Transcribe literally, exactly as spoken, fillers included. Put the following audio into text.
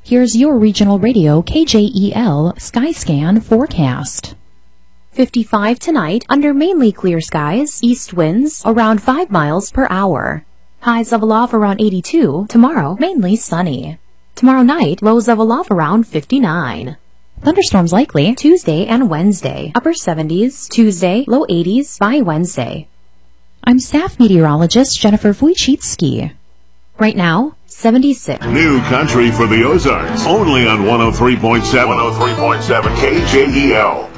Here's your regional radio K J E L Skyscan forecast. fifty-five tonight, under mainly clear skies, east winds around five miles per hour. Highs of aloft around eighty-two, tomorrow mainly sunny. Tomorrow night, lows of aloft around fifty-nine. Thunderstorms likely Tuesday and Wednesday, upper seventies, Tuesday, low eighties by Wednesday. I'm staff meteorologist Jennifer Wojcicki. Right now, seventy-six. New country for the Ozarks, only on one oh three point seven. one oh three point seven K J E L.